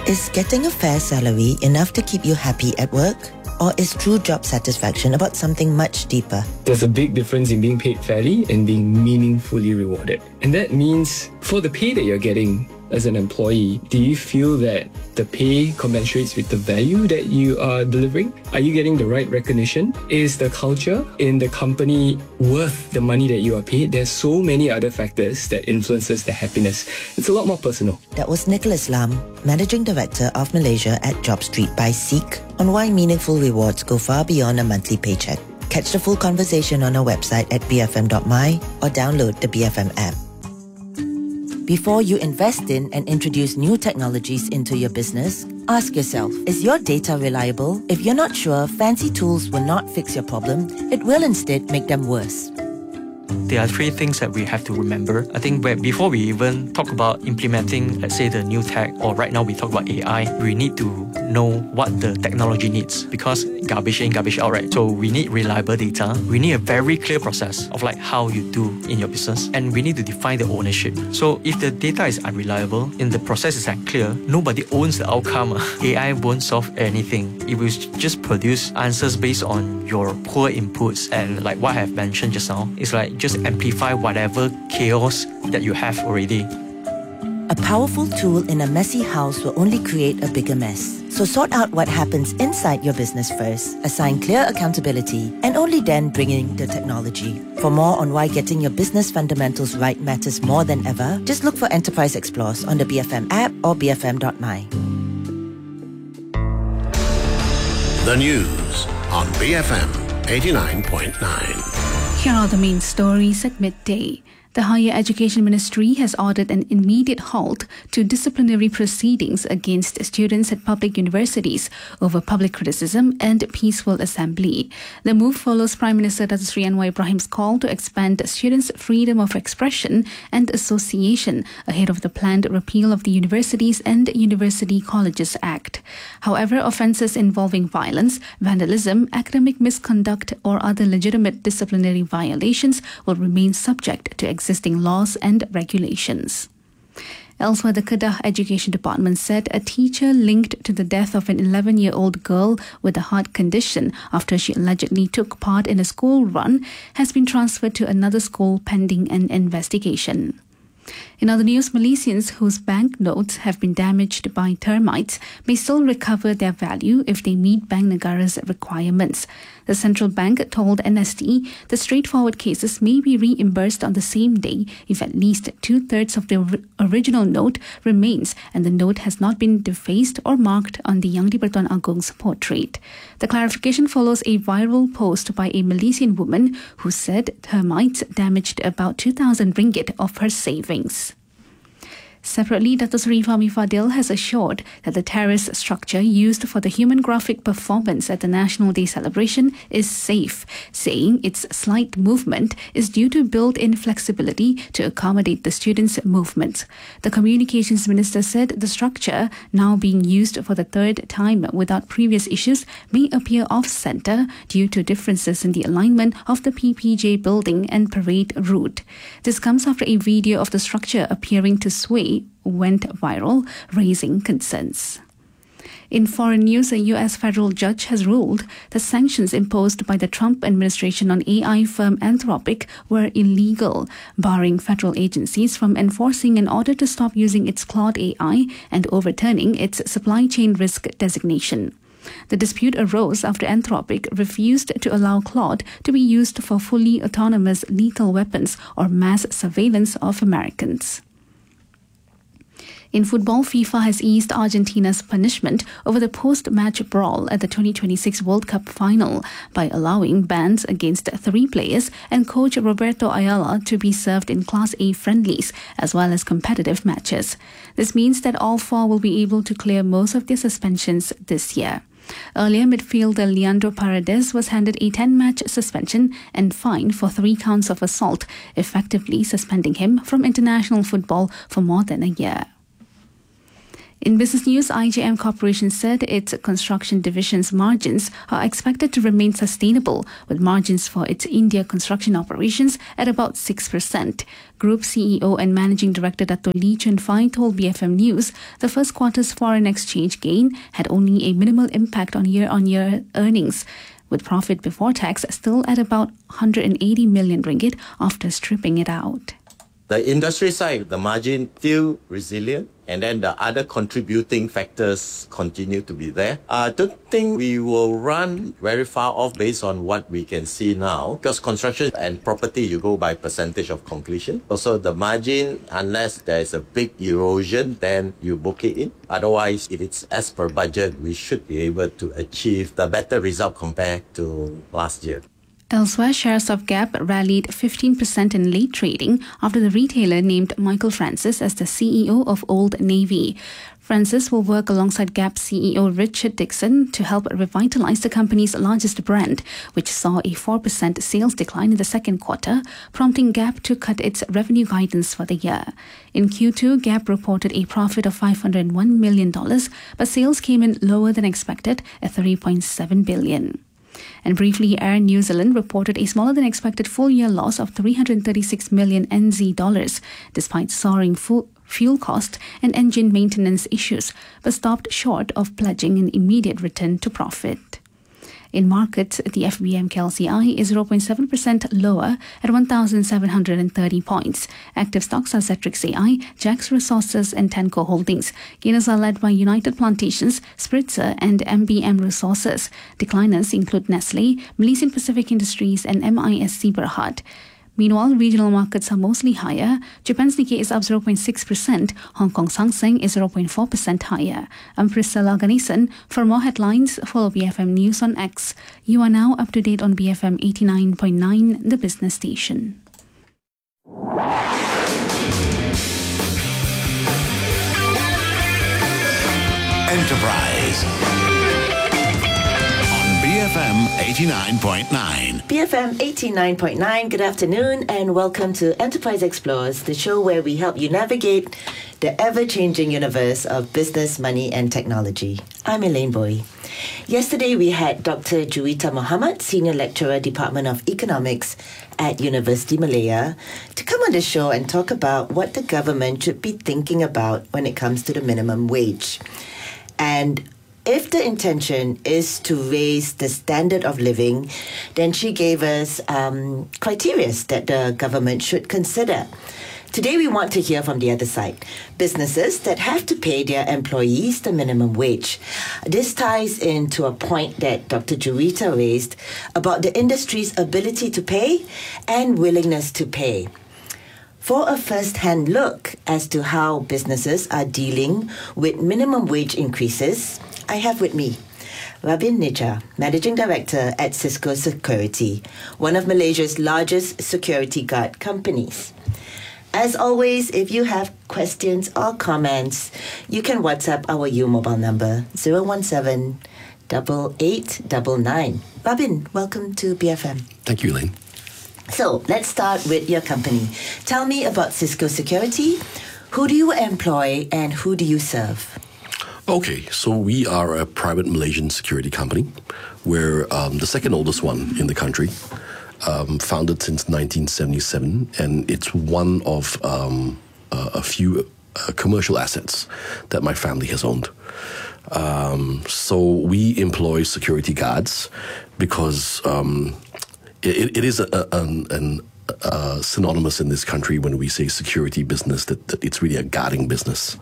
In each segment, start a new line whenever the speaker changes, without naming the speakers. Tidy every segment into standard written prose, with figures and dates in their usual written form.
Is getting a fair salary enough to keep you happy at work? Or is true job satisfaction about something much deeper?
There's a big difference in being paid fairly and being meaningfully rewarded. And that means for the pay that you're getting as an employee, do you feel that the pay commensurates with the value that you are delivering? Are you getting the right recognition? Is the culture in the company worth the money that you are paid? There's so many other factors that influences the happiness. It's a lot more personal.
That was Nicholas Lam, Managing Director of Malaysia at JobStreet by Seek, on why meaningful rewards go far beyond a monthly paycheck. Catch the full conversation on our website at bfm.my or download the BFM app. Before you invest in and introduce new technologies into your business, ask yourself, is your data reliable? If you're not sure, fancy tools will not fix your problem. It will instead make them worse.
There are three things that we have to remember. I think before we even talk about implementing, let's say, the new tech, or right now we talk about AI, we need to know what the technology needs, because garbage in, garbage out, right? So we need reliable data. We need a very clear process of like how you do in your business, and we need to define the ownership. So if the data is unreliable and the process is unclear, nobody owns the outcome. AI won't solve anything. It will just produce answers based on your poor inputs, and like what I have mentioned just now, it's like just amplify whatever chaos that you have already.
A powerful tool in a messy house will only create a bigger mess. So sort out what happens inside your business first, assign clear accountability, and only then bring in the technology. For more on why getting your business fundamentals right matters more than ever, just look for Enterprise Explorers on the BFM app or bfm.my.
The news on BFM 89.9.
Here are the main stories at midday. The Higher Education Ministry has ordered an immediate halt to disciplinary proceedings against students at public universities over public criticism and peaceful assembly. The move follows Prime Minister Datuk Seri Anwar Ibrahim's call to expand students' freedom of expression and association ahead of the planned repeal of the Universities and University Colleges Act. However, offences involving violence, vandalism, academic misconduct or other legitimate disciplinary violations will remain subject to existing laws and regulations. Elsewhere, the Kedah Education Department said a teacher linked to the death of an 11-year-old girl with a heart condition after she allegedly took part in a school run has been transferred to another school pending an investigation. In other news, Malaysians whose banknotes have been damaged by termites may still recover their value if they meet Bank Negara's requirements. The central bank told NST the straightforward cases may be reimbursed on the same day if at least 2/3 of the original note remains and the note has not been defaced or marked on the Yang di-Pertuan Agong's portrait. The clarification follows a viral post by a Malaysian woman who said termites damaged about 2,000 ringgit of her savings. Separately, Datuk Seri Fahmi Fadil has assured that the terrace structure used for the human graphic performance at the National Day celebration is safe, saying its slight movement is due to built-in flexibility to accommodate the students' movements. The Communications Minister said the structure, now being used for the third time without previous issues, may appear off-centre due to differences in the alignment of the PPJ building and parade route. This comes after a video of the structure appearing to sway went viral, raising concerns. In foreign news, a U.S. federal judge has ruled that sanctions imposed by the Trump administration on AI firm Anthropic were illegal, barring federal agencies from enforcing an order to stop using its Claude AI and overturning its supply chain risk designation. The dispute arose after Anthropic refused to allow Claude to be used for fully autonomous lethal weapons or mass surveillance of Americans. In football, FIFA has eased Argentina's punishment over the post-match brawl at the 2026 World Cup final by allowing bans against 3 players and coach Roberto Ayala to be served in Class A friendlies as well as competitive matches. This means that all 4 will be able to clear most of their suspensions this year. Earlier, midfielder Leandro Paredes was handed a 10-match suspension and fined for 3 counts of assault, effectively suspending him from international football for more than a year. In business news, IGM Corporation said its construction division's margins are expected to remain sustainable, with margins for its India construction operations at about 6%. Group CEO and Managing Director Dato Lee Chun Fai told BFM News the first quarter's foreign exchange gain had only a minimal impact on year-on-year earnings, with profit before tax still at about 180 million ringgit after stripping it out.
The industry side, the margin still resilient, and then the other contributing factors continue to be there. I don't think we will run very far off based on what we can see now, because construction and property, you go by percentage of completion. Also, the margin, unless there is a big erosion, then you book it in. Otherwise, if it's as per budget, we should be able to achieve the better result compared to last year.
Elsewhere, shares of Gap rallied 15% in late trading after the retailer named Michael Francis as the CEO of Old Navy. Francis will work alongside Gap CEO Richard Dixon to help revitalize the company's largest brand, which saw a 4% sales decline in the second quarter, prompting Gap to cut its revenue guidance for the year. In Q2, Gap reported a profit of $501 million, but sales came in lower than expected at $3.7 billion. And briefly, Air New Zealand reported a smaller than expected full-year loss of 336 million NZ dollars, despite soaring fuel cost and engine maintenance issues, but stopped short of pledging an immediate return to profit. In markets, the FBM KLCI is 0.7% lower at 1,730 points. Active stocks are Zetrix AI, Jax Resources and Tenco Holdings. Gainers are led by United Plantations, Spritzer and MBM Resources. Decliners include Nestle, Malaysian Pacific Industries and MISC Berhad. Meanwhile, regional markets are mostly higher. Japan's Nikkei is up 0.6%. Hong Kong's Hang Seng is 0.4% higher. I'm Priscilla Ganesan. For more headlines, follow BFM News on X. You are now up to date on BFM 89.9, the business station.
Enterprise. BFM 89.9.
BFM 89.9, good afternoon and welcome to Enterprise Explores, the show where we help you navigate the ever-changing universe of business, money and technology. I'm Elaine Boy. Yesterday we had Dr. Juwita Muhammad, Senior Lecturer, Department of Economics at University Malaya, to come on the show and talk about what the government should be thinking about when it comes to the minimum wage. And if the intention is to raise the standard of living, then she gave us criteria that the government should consider. Today we want to hear from the other side, businesses that have to pay their employees the minimum wage. This ties into a point that Dr. Juwita raised about the industry's ability to pay and willingness to pay. For a first-hand look as to how businesses are dealing with minimum wage increases, I have with me Rabin Nija, Managing Director at Cisco Security, one of Malaysia's largest security guard companies. As always, if you have questions or comments, you can WhatsApp our U mobile number 017-8899. Rabin, welcome to BFM.
Thank you, Elaine.
So let's start with your company. Tell me about Cisco Security. Who do you employ and who do you serve?
Okay, so we are a private Malaysian security company. We're the second oldest one in the country, founded since 1977, and it's one of a few commercial assets that my family has owned. So we employ security guards because it is synonymous in this country when we say security business, that it's really a guarding business.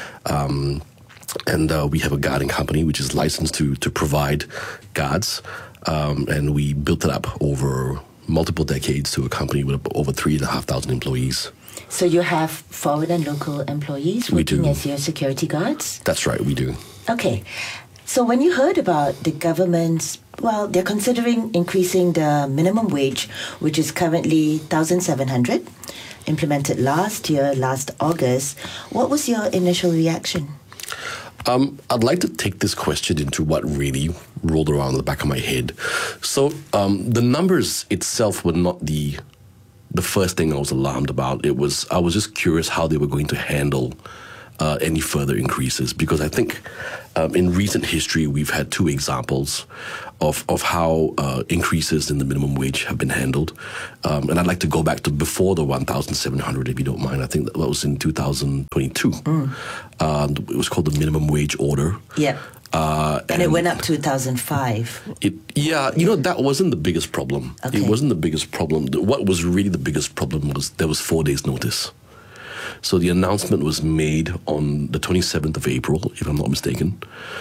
And we have a guarding company which is licensed to provide guards, and we built it up over multiple decades to a company with over 3,500 employees.
So you have foreign and local employees working as your security guards?
That's right, we do.
Okay. So when you heard about the government's, well, they're considering increasing the minimum wage, which is currently 1,700, implemented last August, what was your initial reaction?
I'd like to take this question into what really rolled around the back of my head. So the numbers itself were not the first thing I was alarmed about. I was just curious how they were going to handle any further increases, because I think in recent history we've had two examples of how increases in the minimum wage have been handled. And I'd like to go back to before the 1,700, if you don't mind. I think that was in 2022. It was called the minimum wage order.
Yeah. And it went up to 2005.
That wasn't the biggest problem.
Okay.
It wasn't the biggest problem. What was really the biggest problem was there was 4 days notice. So the announcement was made on the 27th of April, if I'm not mistaken,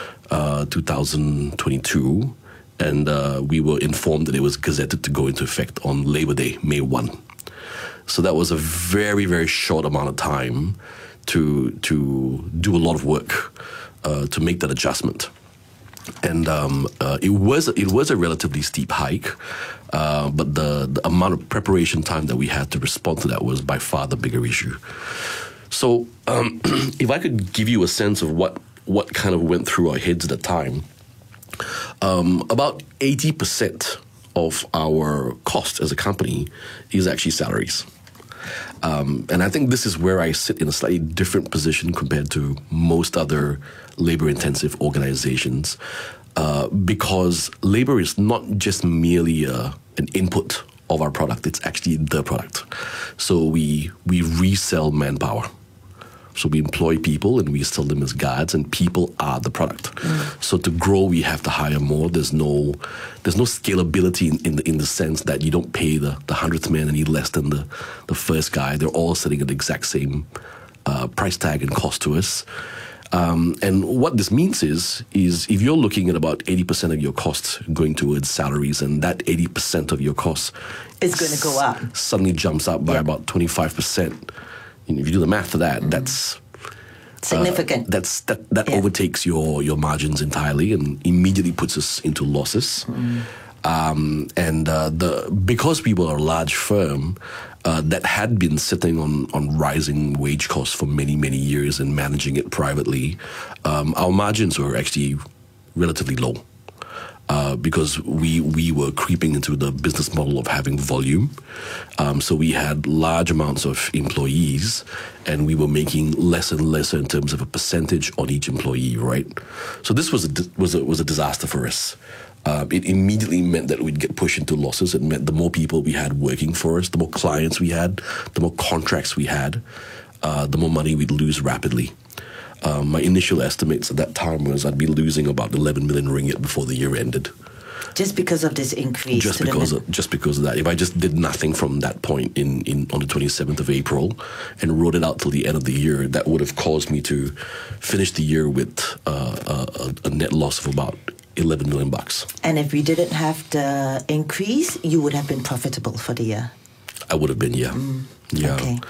2022. And we were informed that it was gazetted to go into effect on Labor Day, May 1. So that was a very, very short amount of time to do a lot of work to make that adjustment. And it was a relatively steep hike, but the amount of preparation time that we had to respond to that was by far the bigger issue. So if I could give you a sense of what kind of went through our heads at the time, about 80% of our cost as a company is actually salaries. And I think this is where I sit in a slightly different position compared to most other labor-intensive organizations, because labor is not just merely an input of our product, it's actually the product. So we resell manpower. So we employ people and we sell them as guards, and people are the product. So to grow, we have to hire more. There's no scalability in the sense that you don't pay the 100th man any less than the first guy. They're all sitting at the exact same price tag and cost to us. And what this means is if you're looking at about 80% of your costs going towards salaries, and that 80% of your costs
is going to go up,
suddenly jumps up by about 25%. If you do the math for that, that's
significant.
That overtakes your margins entirely and immediately puts us into losses. Because we were a large firm that had been sitting on rising wage costs for many, many years and managing it privately, our margins were actually relatively low. Because we were creeping into the business model of having volume. So we had large amounts of employees, and we were making less and less in terms of a percentage on each employee, right? So this was a disaster for us. It immediately meant that we'd get pushed into losses. It meant the more people we had working for us, the more clients we had, the more contracts we had, the more money we'd lose rapidly. My initial estimates at that time was I'd be losing about 11 million ringgit before the year ended.
Just because of this increase?
Just because of that. If I just did nothing from that point on the 27th of April and wrote it out till the end of the year, that would have caused me to finish the year with a net loss of about 11 million bucks. And
if we didn't have the increase, you would have been profitable for the year?
I would have been, yeah. Yeah.
Okay.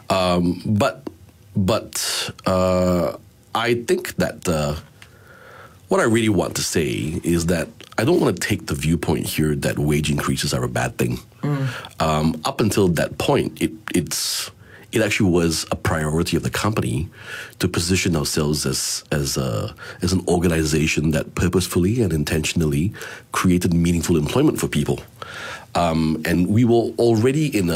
But I think that what I really want to say is that I don't want to take the viewpoint here that wage increases are a bad thing. Up until that point, it actually was a priority of the company to position ourselves as an organization that purposefully and intentionally created meaningful employment for people. And we were already in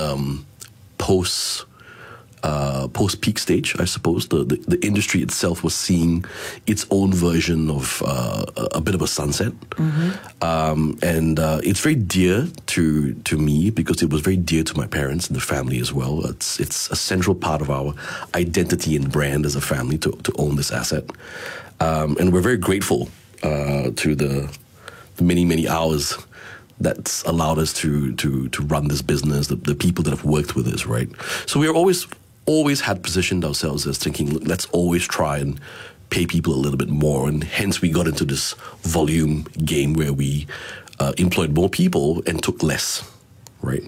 post-peak stage, I suppose. The industry itself was seeing its own version of a bit of a sunset. And it's very dear to me because it was very dear to my parents and the family as well. It's a central part of our identity and brand as a family to own this asset. And we're very grateful to the many, many hours that's allowed us to run this business, the people that have worked with us, right? So we're always had positioned ourselves as thinking, look, let's always try and pay people a little bit more. And hence we got into this volume game where we employed more people and took less, right?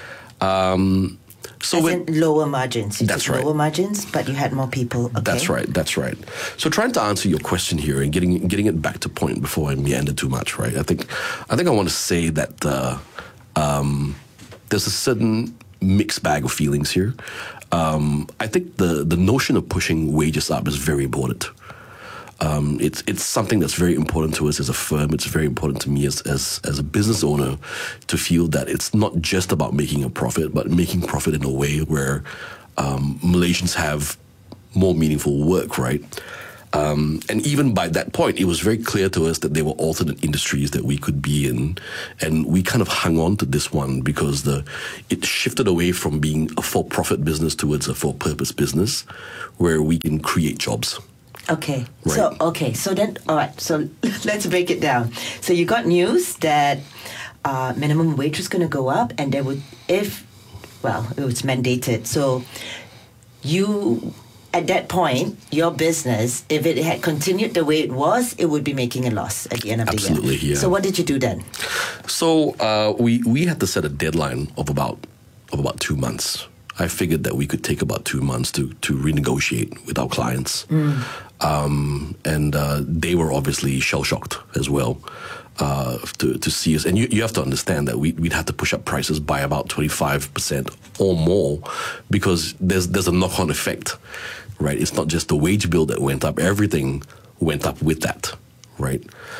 So lower margins.
That's right.
Lower margins, but you had more people. Okay.
That's right. So trying to answer your question here and getting it back to point before I meander too much, right? I think I want to say that there's a certain mixed bag of feelings here. I think the notion of pushing wages up is very important. It's something that's very important to us as a firm. It's very important to me as a business owner to feel that it's not just about making a profit, but making profit in a way where Malaysians have more meaningful work, right? And even by that point, it was very clear to us that there were alternate industries that we could be in. And we kind of hung on to this one because it shifted away from being a for-profit business towards a for-purpose business where we can create jobs.
Okay.
Right.
So then, all right. So let's break it down. So you got news that minimum wage was going to go up, and it was mandated. So you, at that point, your business, if it had continued the way it was, it would be making a loss at the end of the year.
Absolutely, yeah.
So what did you do then?
So we had to set a deadline of about 2 months. I figured that we could take about 2 months to renegotiate with our clients. And they were obviously shell-shocked as well to see us. And you have to understand that we'd have to push up prices by about 25% or more because there's a knock-on effect, right? It's not just the wage bill that went up. Everything went up with that, right?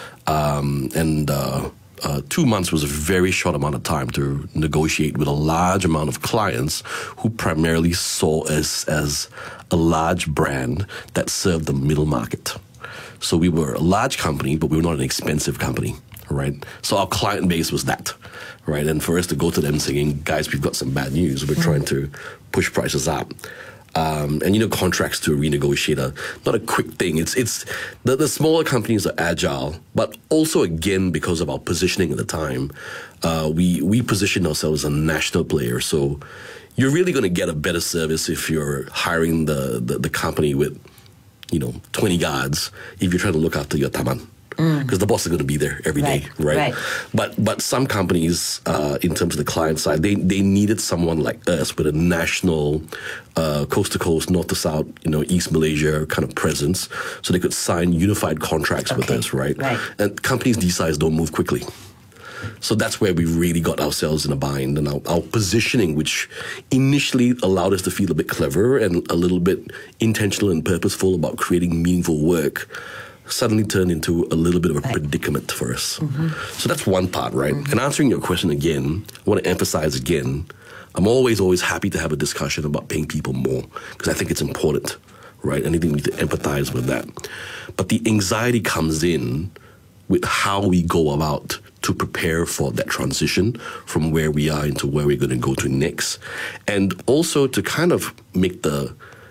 2 months was a very short amount of time to negotiate with a large amount of clients who primarily saw us as a large brand that served the middle market. So we were a large company, but we were not an expensive company, right? So our client base was that, right? And for us to go to them saying, guys, we've got some bad news. We're trying to push prices up. And contracts to renegotiate are not a quick thing. It's the smaller companies are agile, but also again because of our positioning at the time, we positioned ourselves as a national player. So you're really going to get a better service if you're hiring the company with 20 guards if you're trying to look after your taman. Because the boss is going to be there every day, right? But some companies, in terms of the client side, they needed someone like us with a national, coast to coast, north to south, East Malaysia kind of presence, so they could sign unified contracts with us, right? And companies these size don't move quickly. So that's where we really got ourselves in a bind, and our positioning, which initially allowed us to feel a bit clever and a little bit intentional and purposeful about creating meaningful work, suddenly turned into a little bit of a predicament for us. So that's one part, right? And answering your question again, I want to emphasize again, I'm always happy to have a discussion about paying people more because I think it's important, right? And I think we need to empathize with that. But the anxiety comes in with how we go about to prepare for that transition from where we are into where we're going to go to next. And also to kind of make to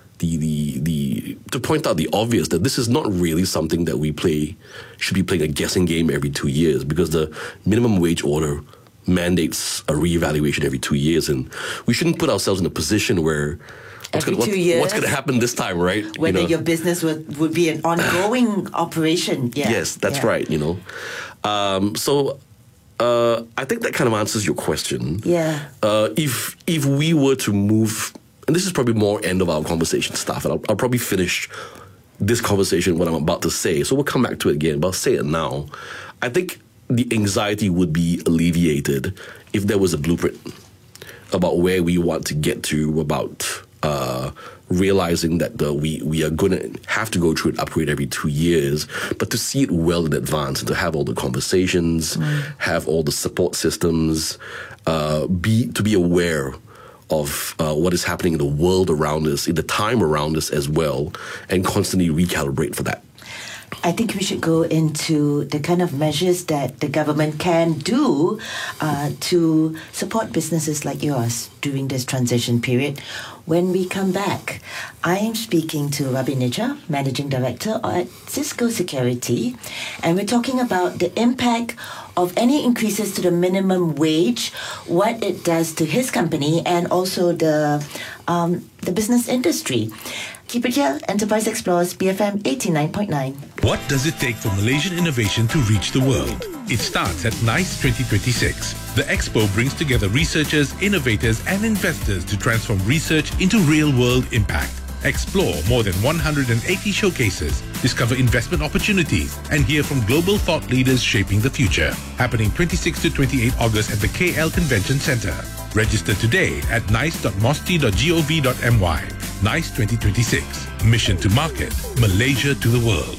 point out the obvious that this is not really something that should be playing a guessing game every 2 years because the minimum wage order mandates a reevaluation every 2 years, and we shouldn't put ourselves in a position where what's going to happen this time, right?
Whether your business would be an ongoing operation. Yeah.
Yes, that's right. So I think that kind of answers your question.
Yeah.
If we were to move. And this is probably more end of our conversation stuff, and I'll probably finish this conversation what I'm about to say. So we'll come back to it again, but I'll say it now. I think the anxiety would be alleviated if there was a blueprint about where we want to get to, about realizing that we are going to have to go through an upgrade every 2 years, but to see it well in advance and to have all the conversations, have all the support systems, to be aware of what is happening in the world around us, in the time around us as well, and constantly recalibrate for that.
I think we should go into the kind of measures that the government can do to support businesses like yours during this transition period. When we come back, I am speaking to Rabi Nija, Managing Director at Cisco Security, and we're talking about the impact of any increases to the minimum wage, what it does to his company, and also the business industry. Keep it here, Enterprise Explores, BFM 89.9.
What does it take for Malaysian innovation to reach the world? It starts at NICE 2026. The expo brings together researchers, innovators, and investors to transform research into real-world impact. Explore more than 180 showcases, discover investment opportunities, and hear from global thought leaders shaping the future. Happening 26 to 28 August at the KL Convention Centre. Register today at nice.mosti.gov.my. NICE 2026. Mission to market, Malaysia to the world.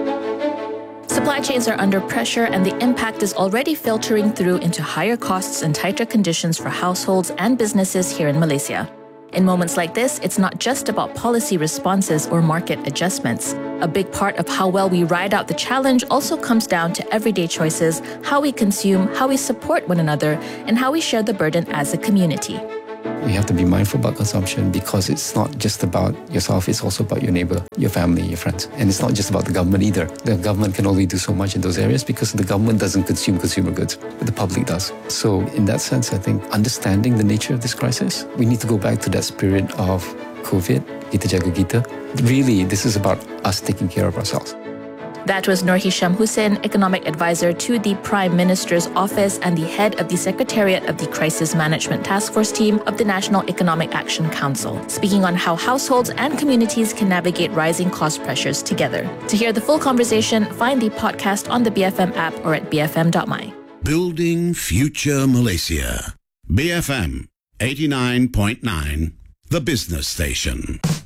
Supply chains are under pressure, and the impact is already filtering through into higher costs and tighter conditions for households and businesses here in Malaysia. In moments like this, it's not just about policy responses or market adjustments. A big part of how well we ride out the challenge also comes down to everyday choices, how we consume, how we support one another, and how we share the burden as a community.
We have to be mindful about consumption because it's not just about yourself, it's also about your neighbor, your family, your friends. And it's not just about the government either. The government can only do so much in those areas because the government doesn't consume consumer goods, but the public does. So in that sense, I think understanding the nature of this crisis, we need to go back to that spirit of COVID, kita jaga kita. Really, this is about us taking care of ourselves.
That was Nur Hisham Hussain, Economic Advisor to the Prime Minister's Office and the head of the Secretariat of the Crisis Management Task Force team of the National Economic Action Council, speaking on how households and communities can navigate rising cost pressures together. To hear the full conversation, find the podcast on the BFM app or at bfm.my.
Building Future Malaysia. BFM 89.9, the business station.